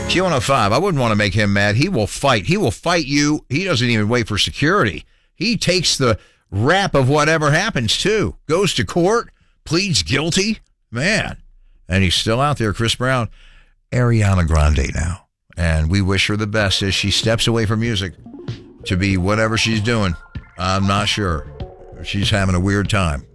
Q105, I wouldn't want to make him mad. He will fight. He will fight you. He doesn't even wait for security. He takes the rap of whatever happens, too. Goes to court, pleads guilty. Man. And he's still out there, Chris Brown. Ariana Grande now. And we wish her the best as she steps away from music to be whatever she's doing. I'm not sure. She's having a weird time.